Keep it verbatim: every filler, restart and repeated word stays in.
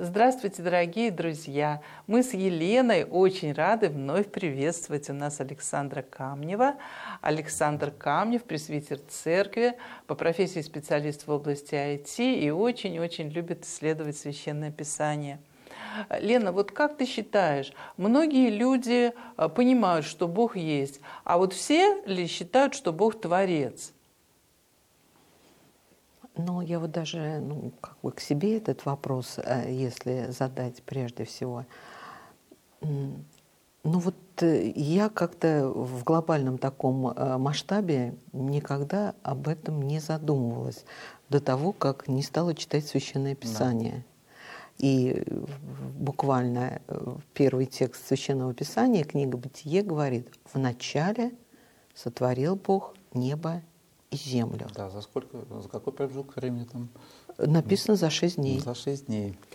Здравствуйте, дорогие друзья! Мы с Еленой очень рады вновь приветствовать у нас Александра Камнева. Александр Камнев, пресвитер церкви, по профессии специалист в области ай ти и очень-очень любит исследовать Священное Писание. Лена, вот как ты считаешь, многие люди понимают, что Бог есть, а вот все ли считают, что Бог творец? Ну, я вот даже ну, как бы к себе этот вопрос, если задать прежде всего. Ну вот я как-то в глобальном таком масштабе никогда об этом не задумывалась до того, как не стала читать Священное Писание. Да. И буквально первый текст Священного Писания, книга Бытие, говорит: «Вначале сотворил Бог небо и землю». Да, за сколько, за какой промежуток времени там? Написано за шесть дней. За шесть дней.